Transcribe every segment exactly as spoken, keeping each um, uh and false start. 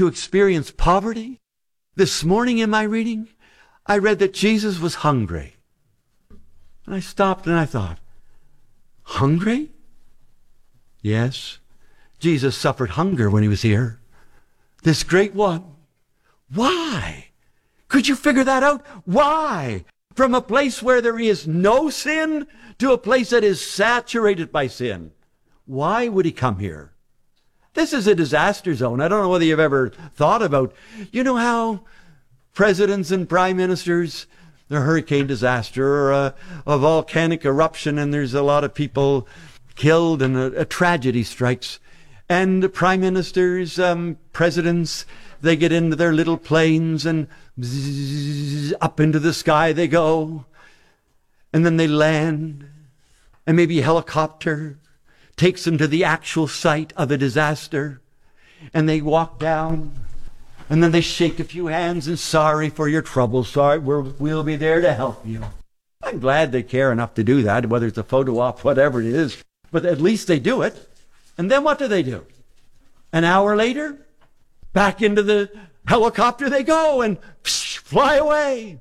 to experience poverty. This morning in my reading, I read that Jesus was hungry. And I stopped and I thought, hungry? Yes, Jesus suffered hunger when he was here. This great one. Why? Could you figure that out? Why? From a place where there is no sin to a place that is saturated by sin. Why would he come here? This is a disaster zone. I don't know whether you've ever thought about, you know how presidents and prime ministers, a hurricane disaster or a, a volcanic eruption, and there's a lot of people killed and a, a tragedy strikes. And the prime ministers, um, presidents, they get into their little planes and bzzz, up into the sky they go. And then they land. And maybe a helicopter takes them to the actual site of a disaster. And they walk down. And then they shake a few hands and sorry for your trouble. Sorry, we're, we'll be there to help you. I'm glad they care enough to do that, whether it's a photo op, whatever it is. But at least they do it. And then what do they do? An hour later, back into the helicopter they go and psh, fly away.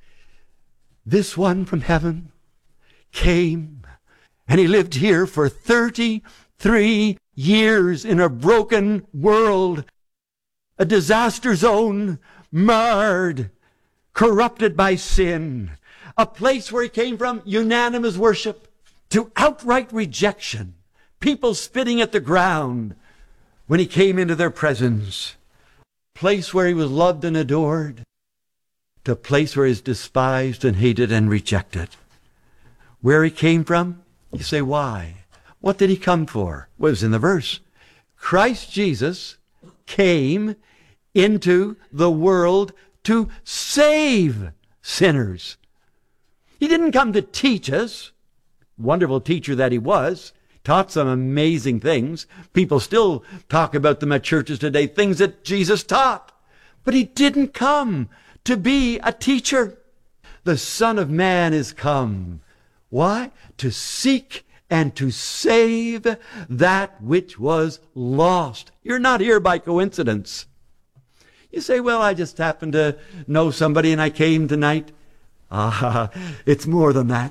This one from heaven came and he lived here for thirty-three years in a broken world, a disaster zone, marred, corrupted by sin, a place where he came from unanimous worship to outright rejection, people spitting at the ground when he came into their presence, place where he was loved and adored, to a place where he is despised and hated and rejected. Where he came from? You say, why? What did he come for? Well, it was in the verse. Christ Jesus came into the world to save sinners. He didn't come to teach us. Wonderful teacher that he was. Taught some amazing things. People still talk about them at churches today, things that Jesus taught. But he didn't come to be a teacher. The Son of Man is come. Why? To seek and to save that which was lost. You're not here by coincidence. You say, well, I just happened to know somebody and I came tonight. Ah, it's more than that.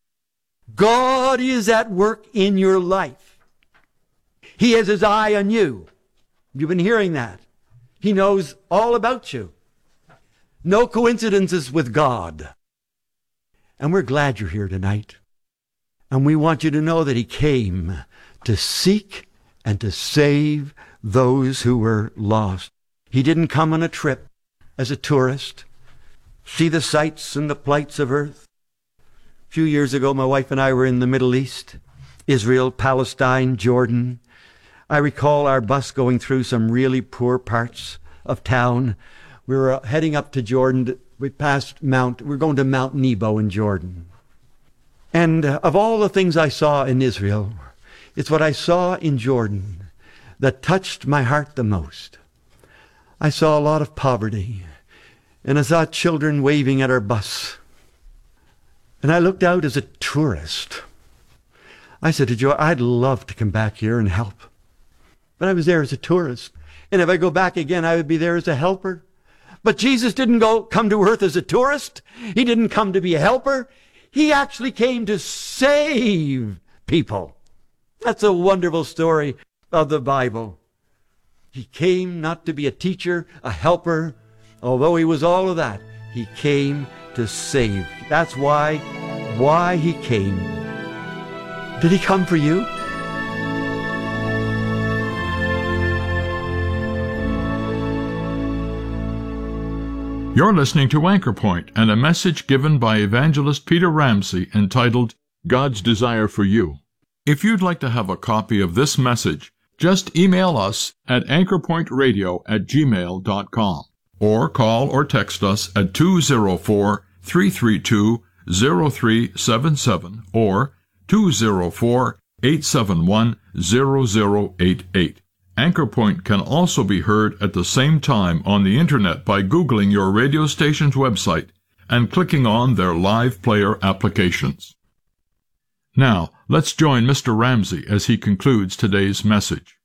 God is at work in your life. He has his eye on you. You've been hearing that. He knows all about you. No coincidences with God. And we're glad you're here tonight. And we want you to know that he came to seek and to save those who were lost. He didn't come on a trip as a tourist, see the sights and the plights of earth. A few years ago, my wife and I were in the Middle East, Israel, Palestine, Jordan. I recall our bus going through some really poor parts of town. We were heading up to Jordan. We passed Mount, we're going to Mount Nebo in Jordan. And uh, of all the things I saw in Israel, it's what I saw in Jordan that touched my heart the most. I saw a lot of poverty, and I saw children waving at our bus. And I looked out as a tourist. I said to Joy, I'd love to come back here and help. But I was there as a tourist. And if I go back again, I would be there as a helper. But Jesus didn't go come to earth as a tourist. He didn't come to be a helper. He actually came to save people. That's a wonderful story of the Bible. He came not to be a teacher, a helper. Although he was all of that, he came to save. That's why, why he came. Did he come for you? You're listening to Anchor Point and a message given by evangelist Peter Ramsey entitled, God's Desire for You. If you'd like to have a copy of this message, just email us at anchorpointradio at gmail dot com or call or text us at two oh four, three three two, oh three seven seven or two oh four, eight seven one, oh oh eight eight. Anchor Point can also be heard at the same time on the Internet by Googling your radio station's website and clicking on their live player applications. Now, let's join Mister Ramsey as he concludes today's message.